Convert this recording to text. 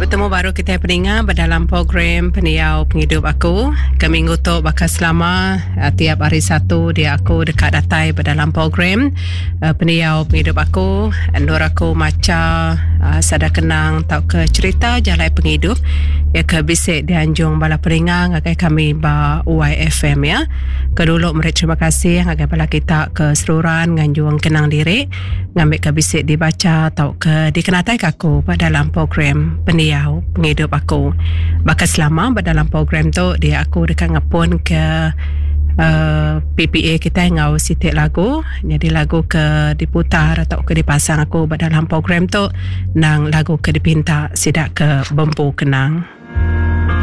bertemu baru kita pendengar dalam program Peniau Penghidup Aku. Minggu tu bakal selama tiap hari Sabtu dia aku dekat datai dalam program Peniau Penghidup Aku. Nur aku maca sada kenang tau ke cerita jalai penghidup ya ke bisik di Anjung bala pendengar ngagai kami ba UIFM ya. Kedulu mereka terima kasih ngagai bala kita ke seluruhan nganjung kenang diri ngambil ke bisik dibaca tau ke dikenatai kaku pada dalam program Peniau Penghidup Aku. Bakal selama dalam program tu dia aku dekat ngapun ke PPA kita ngau sitik lagu. Jadi lagu ke diputar atau ke dipasang aku dalam program tu nang lagu ke dipinta sidak ke Bempu Kenang.